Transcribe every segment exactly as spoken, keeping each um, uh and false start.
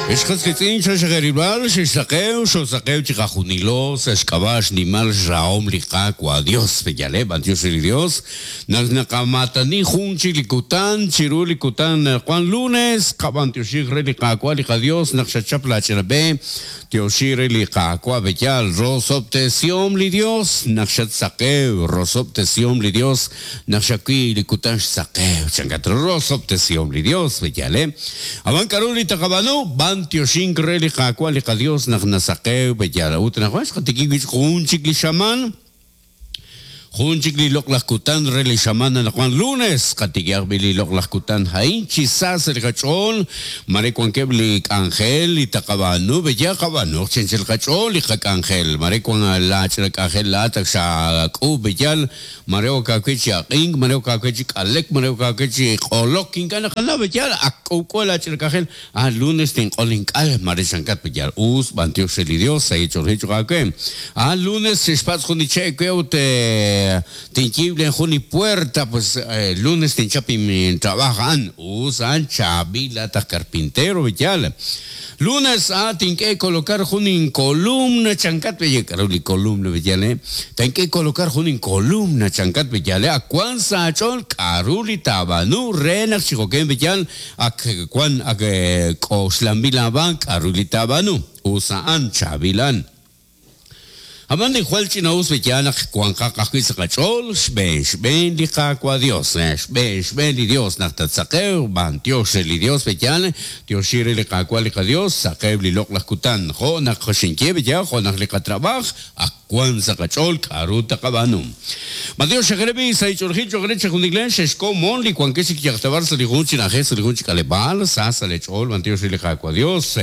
יש חזקצין ששגריבל ששקeu ששקeu chicajunilos escabash nimal raom licaco a Dios pellale bantios el Dios nakamatani junchi likutan chiru likutan Juan lunes kabantios relicaco lica Dios nakshachapla cherabe tioshir licaco bellal rosoptesiom li Dios nakshat sakeu rosoptesiom li Dios nakshaki likutan sakeu changatro rosoptesiom li Dios pellale aban karuli takabano Tioshin kreli kakwa li Dios nagnasakeu bejala utna khwas khatikigis khunchik li shaman khunchik li lok lakutan reli shaman na kwan lunes khatigyar bili lok lakutan hain chisas el kachol mare kwan kebli angel li takabanu beja kabanu chenchel kachol li khak angel mare kwan la chel angel la tak sha ku bejal mare o kakchi aqing mare o kakchi alek mare o kakchi qolok kin kana khala bejal akku ko la chel angel a lunes tin qolin kal mare shankat bejal us bantio sheli Dios sai chorhe chukake a lunes spas khuni cheke ute tinkible juni puerta pues eh, lunes tinchapim trabajan usan chabila ta carpintero bejal lunes a tinke colocar juni columna chankat bejal karuli columna bejal tinke colocar juni columna chankat bejal a kwan sa chol karuli tabanu rena chikoken bejal ak kwan ak koslambila bank karuli tabanu usan chabilan Aman de cual china us bejana kwan kakakis kachol shbe shbe li kakwa Dios shbe shbe li Dios naktatsakeu ban Dios li Dios bejana Diosir li kakwa li Dios sakeu li lok lakutan ho nakhshinke beja ho nakli katrabaj akwan sa kachol karuta kabanu Mateo shagrebi sai chorhi chogre chkundiglen shko mon li kwan kesik yaktabar sa li gunchi na hes li gunchi kalebal sa sa le chol ban Dios li kakwa Dios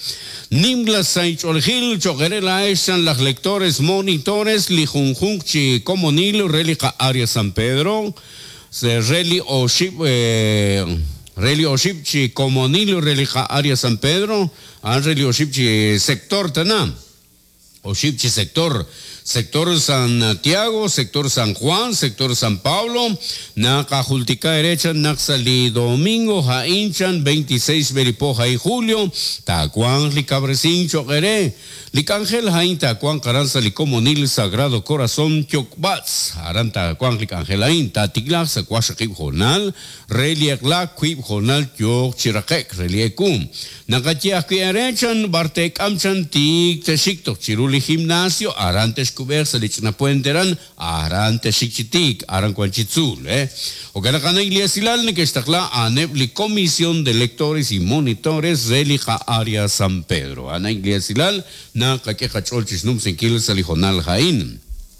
Nimla sai chorhil chogre la esan las lectores monitores li junjung chi comunil relica área San Pedro se reli oship eh, reli oship chi comunil relica área San Pedro an reli oship chi sector tana oship chi sector sector Santiago, sector San Juan, sector San Pablo, Nakajultica derecha, Naxali domingo, Jainchan, veintiséis Beripoja y Julio, Tacuán, Licabrecín, Choqueré, Licangel, Jain, Tacuán, Caranza, Licomonil, Sagrado Corazón, Chocbats, Aranta, Tacuán, Licangelain, Tatiglac, Sacuashakib Jornal, Reliaclac, Quib Jornal, Yoc, Chiraquec, Reliecum, Nakachiak, Derechan, Bartek, Amchan, Tic, Techicto, Chiruli Gimnasio, Arantes Kubersa lichna puenteran arante shichitik aran kwanchitzul eh o kana kana iglesia silal que estakla aneb li comisión de lectores y monitores relija área San Pedro ana iglesia silal na kake khachol chisnum senkil salijonal hain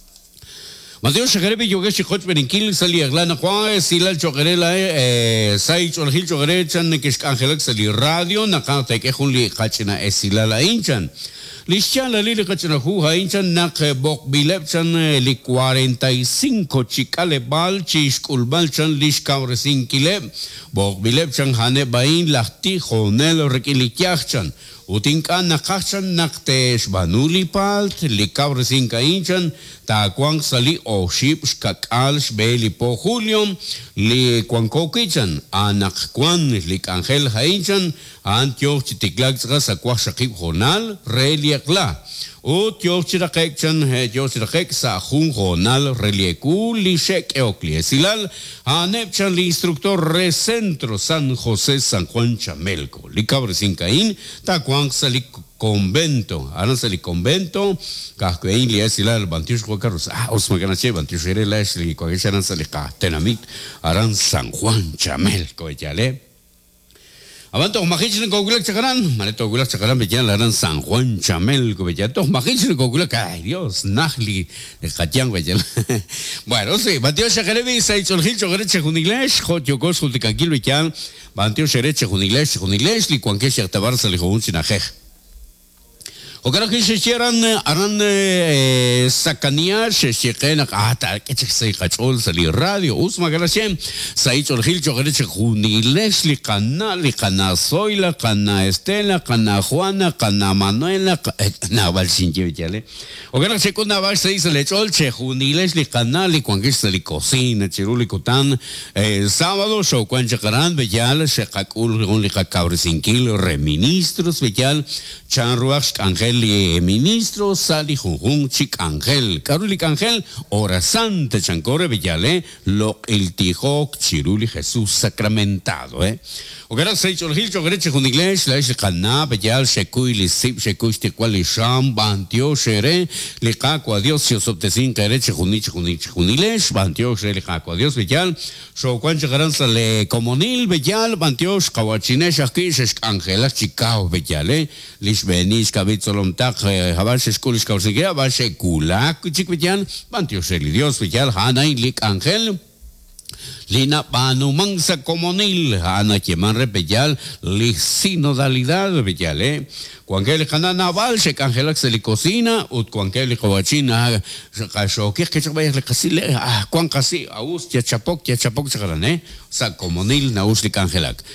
Mateo Shagarebe yogesh khot berinkil sali aglana kwa silal chogerela eh sai chorhil chogere chan que angelak sali radio na ka te ke khunli khachina esilala inchan Lishan la lili kachana hu hainchan nak bok bilep chan li cuarenta y cinco chikale bal chish kulbal chan lish kaure sinkile bok bilep chan hane bain lahti khonel rekilikyach chan utinkan nakachan naktesh banuli palt li kaure sinka inchan ta kwang sali o ship skakal shbeli po julio li kwanko kichan anak kwan li angel hainchan antioch tiklak sa kwa shakib honal reliakla o tioch tirakek chan he tioch tirakek sa hun honal relieku li shek eokli silal anep chan li instructor recentro San José San Juan Chamelco li kabre sinkain ta kwang sali convento aran sali convento kahkein li silal bantish ko karus ah osma kana che bantish ere la li ko aran sali ka tenamit aran San Juan Chamelco yale Avanto magichin gogulak chakaran, maneto gogulak chakaran bejan laran San Juan Chamelco bejan to magichin gogulak ay Dios nahli de khatiang bejan. Bueno, sí, Mateo Shakarevi sai chorhil chogere chekunilesh khot yogos khultikagil bejan, Mateo Shere chekunilesh chekunilesh li kwanke shaktabar sali khun sinakh. וכך ששירן ארן סכניה ששיחן אתה כצי חצול סלי רדיו אוס מגרשם סעית הולכיל שוחדת שחונילש לקנה לקנה סוילה קנה אסטלה קנה חואנה קנה מנואלה נאבל שינג'י ותיאלה וכך שכון נאבל סעית סלצ'ול שחונילש לקנה לקוונקש סלי קוסין צ'ירו לקוטן sábado שוקוואן שחרן ותיאל שחקול רון לחקאור סינקיל רמיניסטרוס ותיאל צ'אן רוח שקאנגל ministro Sali Junjun Chic Ángel, Carulic Ángel, hora santa Chancore Villale, lo el Tijok Chiruli Jesús sacramentado, eh. O gara sei chol hil chogreche con iglesia la is kana bejal shekui li sip shekui ste kwali sham bantio shere li qaqwa dios si sobtesin qareche junich junich junilesh bantio shere li qaqwa dios bejal sho kwan chagaran sale comunil bejal bantio qawachine shaki shesh angela chikao bejale lish benish kabit solom tak habar shekulish kawsigia ba shekulak chik bejal bantio shere dios bejal hanai lik angel Lina panumang sa comunil, ana que man repellal, li sinodalidad repellal, eh. Cuanque cana naval, se cangelak se li cocina, ut cuanque li coachina, casho, que que vaya le casile, ah, cuan casi, aus, ya chapok, ya chapok se garan, eh. Sa comunil, naus li cangelak.